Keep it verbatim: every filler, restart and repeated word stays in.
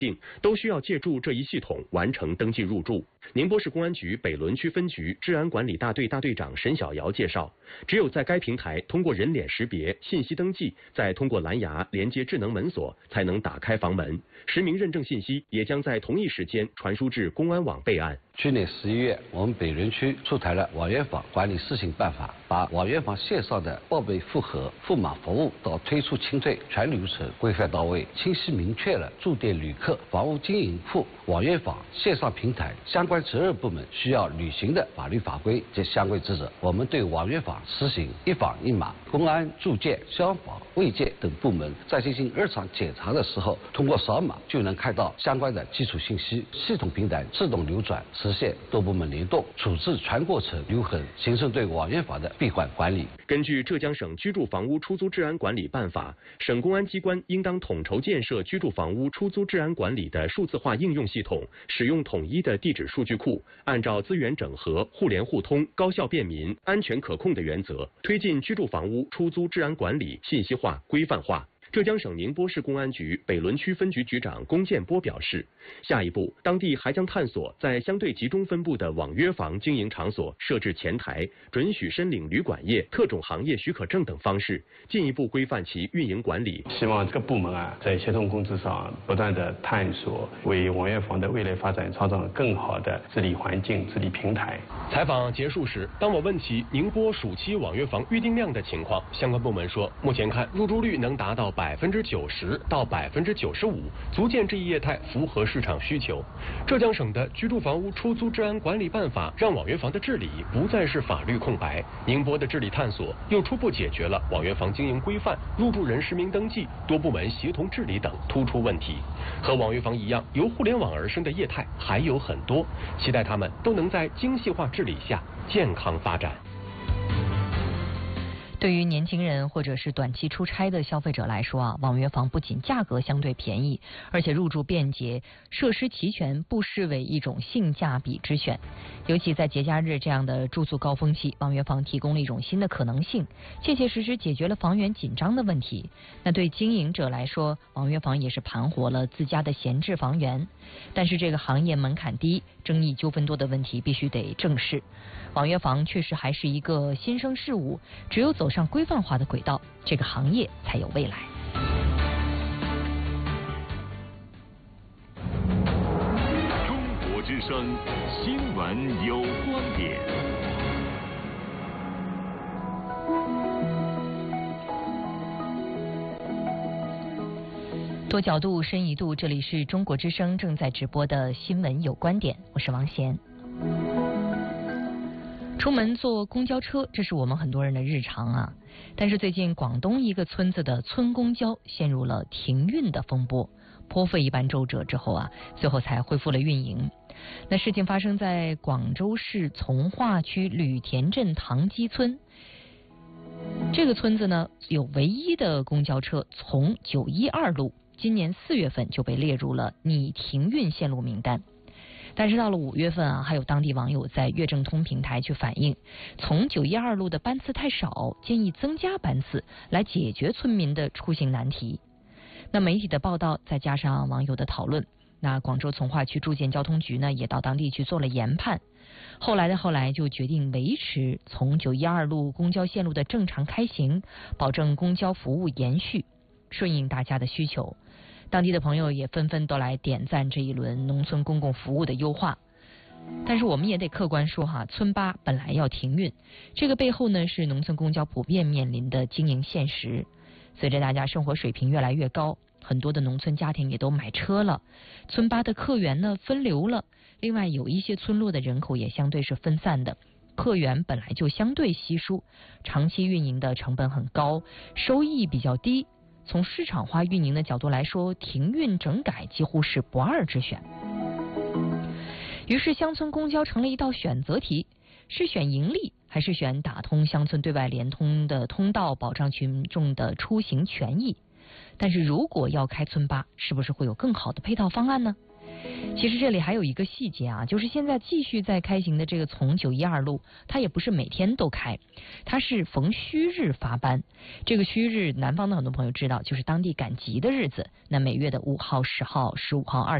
定都需要借助这一系统完成登记入住。宁波市公安局北仑区分局治安管理大队大队长沈小瑶介绍，只有在该平台通过人脸识别、信息登记，再通过蓝牙连接智能门锁，才能打开房门。实名认证信息也将在同一时间传输至公安网备案。 去年十一月，我们北仑区出台了网约房管理试行办法，把网约房线上的报备复核、付码服务到退出清退全流程规范到位，清晰明确了住店旅客、房屋经营户、网约房线上平台相关责任部门需要履行的法律法规及相关职责。我们对网约房实行一房一码，公安、住建、消防、卫健等部门在进行日常检查的时候，通过扫码就能看到相关的基础信息，系统平台自动流转，实现多部门联动，处置全过程留痕，形成对网约房的闭环管理。 根据浙江省居住房屋出租治安管理办法，省公安机关应当统筹建设居住房屋出租治安管理的数字化应用系统，使用统一的地址数据库，按照资源整合、互联互通、高效便民、安全可控的原则，推进居住房屋出租治安管理信息化、规范化。浙江省宁波市公安局北仑区分局局长龚建波表示，下一步，当地还将探索在相对集中分布的网约房经营场所设置前台，准许申领旅馆业、特种行业许可证等方式，进一步规范其运营管理。 希望这个部门啊，在协同工作上不断的探索，为网约房的未来发展创造更好的治理环境、治理平台。 采访结束时，当我问起宁波暑期网约房预订量的情况，相关部门说，目前看入住率能达到百分之九十到百分之九十五，足见这一业态符合市场需求。浙江省的居住房屋出租治安管理办法让网约房的治理不再是法律空白，宁波的治理探索又初步解决了网约房经营规范、入住人实名登记、多部门协同治理等突出问题。和网约房一样，由互联网而生的业态还有很多，期待他们都能在精细化治理下健康发展。 对于年轻人或者是短期出差的消费者来说啊，网约房不仅价格相对便宜，而且入住便捷、设施齐全，不失为一种性价比之选。尤其在节假日这样的住宿高峰期，网约房提供了一种新的可能性，切切实实解决了房源紧张的问题。那对经营者来说，网约房也是盘活了自家的闲置房源。但是这个行业门槛低、争议纠纷多的问题必须得正视。网约房确实还是一个新生事物，只有走上规范化的轨道，这个行业才有未来。 中国之声新闻有观点。 多角度，深一度，这里是中国之声正在直播的新闻有观点，我是王贤。出门坐公交车，这是我们很多人的日常啊。但是最近广东一个村子的村公交陷入了停运的风波，颇费一番周折之后啊，最后才恢复了运营。那事情发生在广州市从化区吕田镇唐基村。这个村子呢，有唯一的公交车从九一二路今年四月份就被列入了拟停运线路名单。但是到了五月份啊，还有当地网友在粤政通平台去反映，从九一二路的班次太少，建议增加班次来解决村民的出行难题。那媒体的报道再加上网友的讨论，那广州从化区住建交通局呢也到当地去做了研判，后来的后来就决定维持从九一二路公交线路的正常开行，保证公交服务延续，顺应大家的需求。当地的朋友也纷纷都来点赞这一轮农村公共服务的优化。但是我们也得客观说哈，村巴本来要停运，这个背后呢是农村公交普遍面临的经营现实。随着大家生活水平越来越高，很多的农村家庭也都买车了，村巴的客源呢分流了，另外有一些村落的人口也相对是分散的，客源本来就相对稀疏，长期运营的成本很高，收益比较低。从市场化运营的角度来说，停运整改几乎是不二之选。于是乡村公交成了一道选择题，是选盈利还是选打通乡村对外联通的通道，保障群众的出行权益？但是如果要开村巴，是不是会有更好的配套方案呢？ 其实这里还有一个细节啊，就是现在继续在开行的这个从九一二路，它也不是每天都开，它是逢虚日发班。这个虚日，南方的很多朋友知道，就是当地赶集的日子。那每月的五号、十号、十五号、二